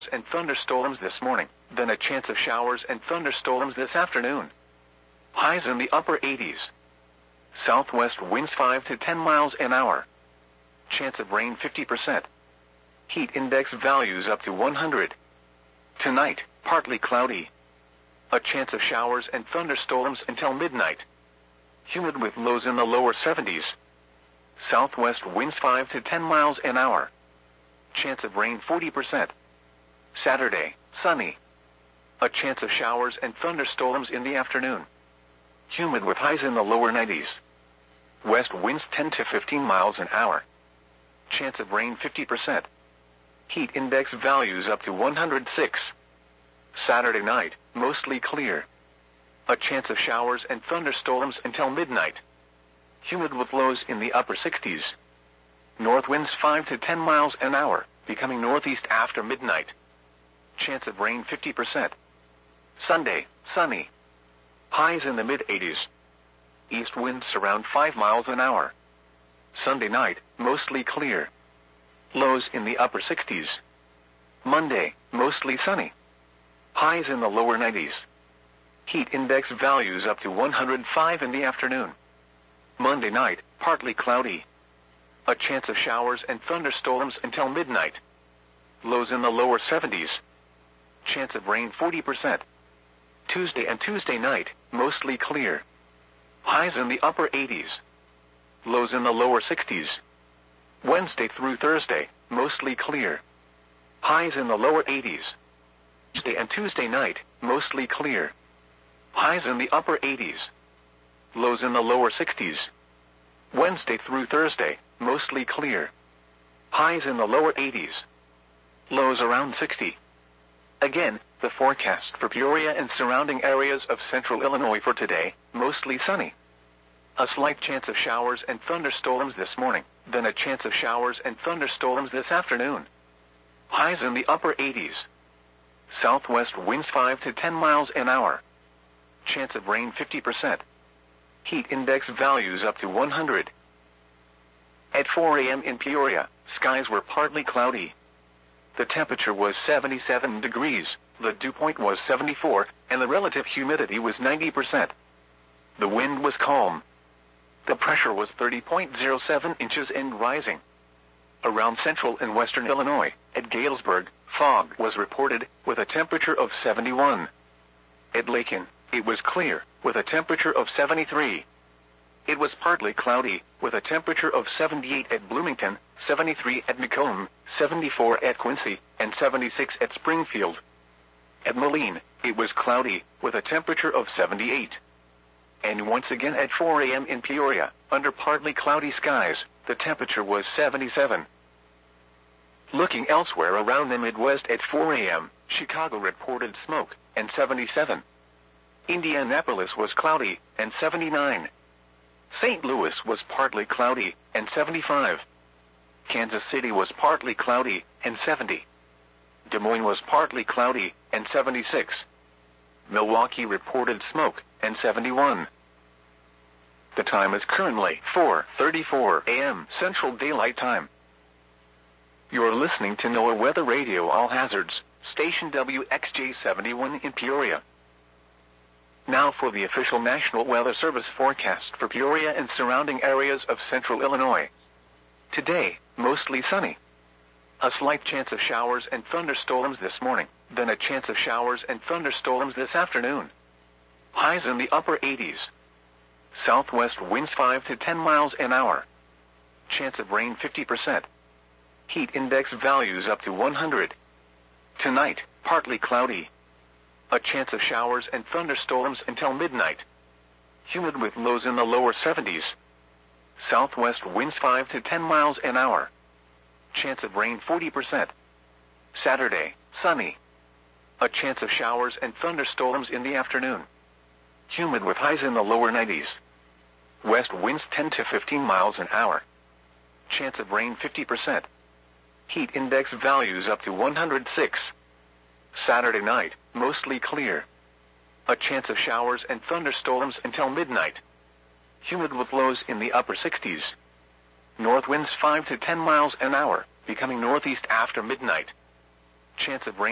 and thunderstorms this morning, then a chance of showers and thunderstorms this afternoon. Highs in the upper 80s. Southwest winds 5 to 10 miles an hour. Chance of rain 50%. Heat index values up to 100. Tonight, partly cloudy. A chance of showers and thunderstorms until midnight. Humid with lows in the lower 70s. Southwest winds 5 to 10 miles an hour. Chance of rain 40%. Saturday, sunny. A chance of showers and thunderstorms in the afternoon. Humid with highs in the lower 90s. West winds 10 to 15 miles an hour. Chance of rain 50%. Heat index values up to 106. Saturday night, mostly clear. A chance of showers and thunderstorms until midnight. Humid with lows in the upper 60s. North winds 5 to 10 miles an hour, becoming northeast after midnight. Chance of rain 50%. Sunday, sunny. Highs in the mid-80s. East winds around 5 miles an hour. Sunday night, mostly clear. Lows in the upper 60s. Monday, mostly sunny. Highs in the lower 90s. Heat index values up to 105 in the afternoon. Monday night, partly cloudy. A chance of showers and thunderstorms until midnight. Lows in the lower 70s. Chance of rain 40%. Tuesday and Tuesday night, mostly clear. Highs in the upper 80s. Lows in the lower 60s. Wednesday through Thursday, mostly clear. Highs in the lower 80s. Tuesday and Tuesday night, mostly clear. Highs in the upper 80s. Lows in the lower 60s. Wednesday through Thursday, mostly clear. Highs in the lower 80s. Lows around 60. Again, the forecast for Peoria and surrounding areas of central Illinois for today, mostly sunny. A slight chance of showers and thunderstorms this morning, then a chance of showers and thunderstorms this afternoon. Highs in the upper 80s. Southwest winds 5 to 10 miles an hour. Chance of rain 50%. Heat index values up to 100. At 4 a.m. in Peoria, skies were partly cloudy. The temperature was 77 degrees, the dew point was 74, and the relative humidity was 90%. The wind was calm. The pressure was 30.07 inches and rising. Around central and western Illinois, at Galesburg, fog was reported with a temperature of 71. At Lakin, it was clear, with a temperature of 73. It was partly cloudy, with a temperature of 78 at Bloomington, 73 at Macomb, 74 at Quincy, and 76 at Springfield. At Moline, it was cloudy, with a temperature of 78. And once again at 4 a.m. in Peoria, under partly cloudy skies, the temperature was 77. Looking elsewhere around the Midwest at 4 a.m., Chicago reported smoke, and 77. Indianapolis was cloudy, and 79. St. Louis was partly cloudy, and 75. Kansas City was partly cloudy, and 70. Des Moines was partly cloudy, and 76. Milwaukee reported smoke, and 71. The time is currently 4:34 a.m. Central Daylight Time. You're listening to NOAA Weather Radio All Hazards, station WXJ71 in Peoria. Now for the official National Weather Service forecast for Peoria and surrounding areas of central Illinois. Today, mostly sunny. A slight chance of showers and thunderstorms this morning, then a chance of showers and thunderstorms this afternoon. Highs in the upper 80s. Southwest winds 5 to 10 miles an hour. Chance of rain 50%. Heat index values up to 100. Tonight, partly cloudy. A chance of showers and thunderstorms until midnight. Humid with lows in the lower 70s. Southwest winds 5 to 10 miles an hour. Chance of rain 40%. Saturday, sunny. A chance of showers and thunderstorms in the afternoon. Humid with highs in the lower 90s. West winds 10 to 15 miles an hour. Chance of rain 50%. Heat index values up to 106. Saturday night, mostly clear. A chance of showers and thunderstorms until midnight. Humid with lows in the upper 60s. North winds 5 to 10 miles an hour, becoming northeast after midnight. Chance of rain